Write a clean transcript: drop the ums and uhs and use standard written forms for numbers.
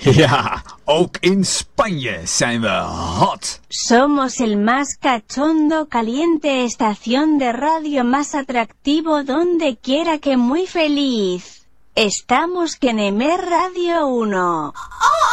Ja, ook in Spanje zijn we hot. Somos el más cachondo, caliente estación de radio más atractivo donde quiera que muy feliz. Estamos que Nemer Radio 1.